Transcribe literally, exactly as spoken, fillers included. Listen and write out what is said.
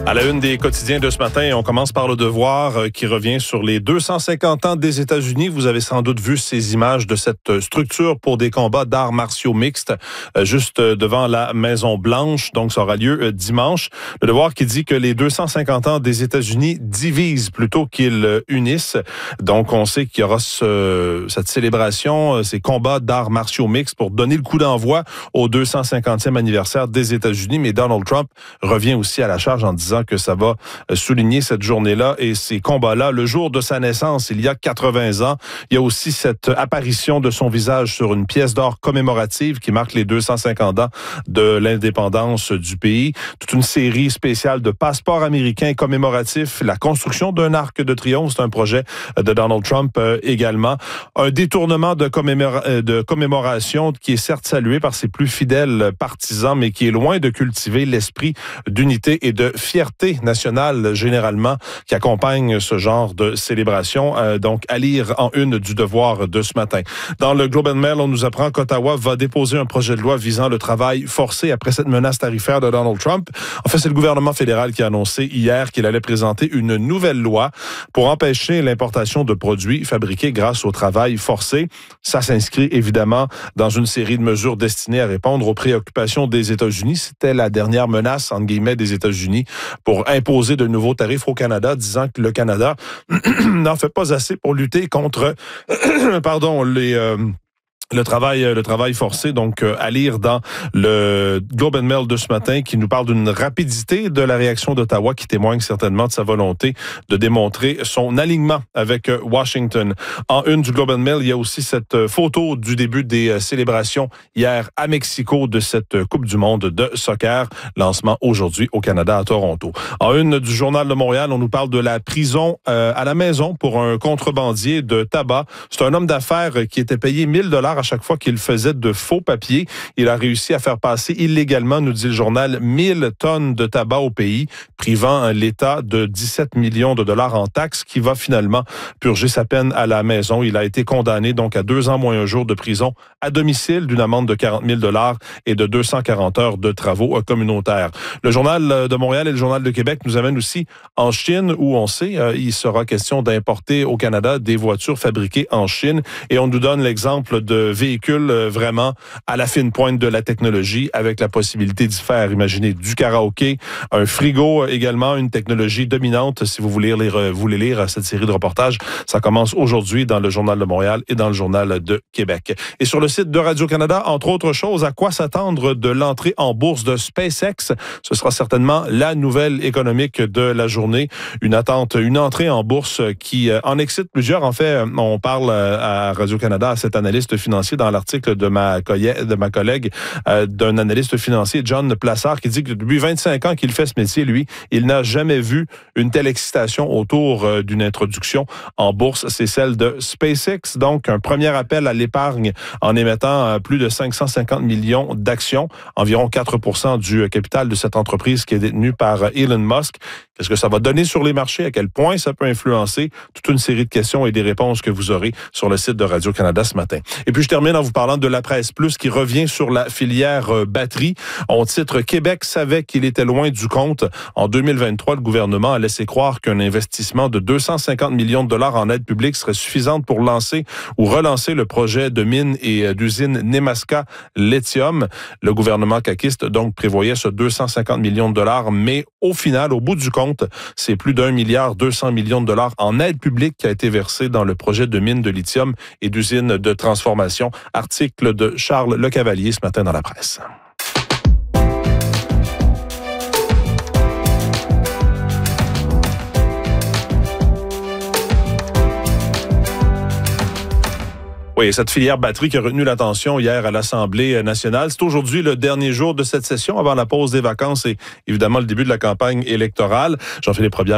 À la une des quotidiens de ce matin, on commence par Le Devoir euh, qui revient sur les deux cent cinquante ans des États-Unis. Vous avez sans doute vu ces images de cette structure pour des combats d'arts martiaux mixtes euh, juste devant la Maison-Blanche. Donc, ça aura lieu euh, dimanche. Le Devoir qui dit que les deux cent cinquante ans des États-Unis divisent plutôt qu'ils euh, unissent. Donc, on sait qu'il y aura ce, cette célébration, euh, ces combats d'arts martiaux mixtes pour donner le coup d'envoi au deux cent cinquantième anniversaire des États-Unis. Mais Donald Trump revient aussi à la charge en disant que ça va souligner cette journée-là et ces combats-là. Le jour de sa naissance, il y a quatre-vingts ans, il y a aussi cette apparition de son visage sur une pièce d'or commémorative qui marque les deux cent cinquante ans de l'indépendance du pays. Toute une série spéciale de passeports américains commémoratifs. La construction d'un arc de triomphe, c'est un projet de Donald Trump euh, également. Un détournement de, commémora- de commémoration qui est certes salué par ses plus fidèles partisans, mais qui est loin de cultiver l'esprit d'unité et de fierté nationale généralement qui accompagne ce genre de célébration. Euh, donc, à lire en une du Devoir de ce matin. Dans le Globe and Mail, on nous apprend qu'Ottawa va déposer un projet de loi visant le travail forcé après cette menace tarifaire de Donald Trump. En fait, c'est le gouvernement fédéral qui a annoncé hier qu'il allait présenter une nouvelle loi pour empêcher l'importation de produits fabriqués grâce au travail forcé. Ça s'inscrit évidemment dans une série de mesures destinées à répondre aux préoccupations des États-Unis. C'était la dernière menace, entre guillemets, des États-Unis pour imposer de nouveaux tarifs au Canada, disant que le Canada n'en fait pas assez pour lutter contre pardon, les... Euh, Le travail, le travail forcé, donc euh, à lire dans le Globe and Mail de ce matin, qui nous parle d'une rapidité de la réaction d'Ottawa qui témoigne certainement de sa volonté de démontrer son alignement avec euh, Washington. En une du Globe and Mail, il y a aussi cette euh, photo du début des euh, célébrations hier à Mexico de cette euh, Coupe du monde de soccer, lancement aujourd'hui au Canada à Toronto. En une du Journal de Montréal, on nous parle de la prison euh, à la maison pour un contrebandier de tabac. C'est un homme d'affaires qui était payé mille dollars à chaque fois qu'il faisait de faux papiers. Il a réussi à faire passer illégalement, nous dit le journal, mille tonnes de tabac au pays, privant l'État de dix-sept millions de dollars en taxes, qui va finalement purger sa peine à la maison. Il a été condamné donc à deux ans moins un jour de prison à domicile, d'une amende de quarante mille dollars et de deux cent quarante heures de travaux communautaires. Le Journal de Montréal et le Journal de Québec nous amènent aussi en Chine, où on sait euh, il sera question d'importer au Canada des voitures fabriquées en Chine. Et on nous donne l'exemple de véhicules vraiment à la fine pointe de la technologie, avec la possibilité d'y faire, imaginez, du karaoké, un frigo également, une technologie dominante. Si vous voulez lire, vous voulez lire cette série de reportages, ça commence aujourd'hui dans le Journal de Montréal et dans le Journal de Québec. Et sur le site de Radio-Canada, entre autres choses, à quoi s'attendre de l'entrée en bourse de SpaceX? Ce sera certainement la nouvelle économique de la journée. Une attente, une entrée en bourse qui en excite plusieurs. En fait, on parle à Radio-Canada à cet analyste financier dans l'article de ma, de ma collègue, euh, d'un analyste financier, John Plassard, qui dit que depuis vingt-cinq ans qu'il fait ce métier, lui, il n'a jamais vu une telle excitation autour euh, d'une introduction en bourse. C'est celle de SpaceX. Donc, un premier appel à l'épargne en émettant euh, plus de cinq cent cinquante millions d'actions, environ quatre pour cent du capital de cette entreprise qui est détenue par Elon Musk. Qu'est-ce que ça va donner sur les marchés? À quel point ça peut influencer? Toute une série de questions et des réponses que vous aurez sur le site de Radio-Canada ce matin. Et puis, je termine en vous parlant de la presse plus qui revient sur la filière euh, batterie. On titre « Québec savait qu'il était loin du compte ». En deux mille vingt-trois, le gouvernement a laissé croire qu'un investissement de deux cent cinquante millions de dollars en aide publique serait suffisante pour lancer ou relancer le projet de mine et euh, d'usine Nemaska Lithium. Le gouvernement caquiste donc prévoyait ce deux cent cinquante millions de dollars, mais au final, au bout du compte, c'est plus d'un milliard deux cents millions de dollars en aide publique qui a été versé dans le projet de mine de lithium et d'usine de transformation. Article de Charles Lecavalier ce matin dans la presse. Oui, cette filière batterie qui a retenu l'attention hier à l'Assemblée nationale. C'est aujourd'hui le dernier jour de cette session avant la pause des vacances et évidemment le début de la campagne électorale. Jean-Philippe Robillard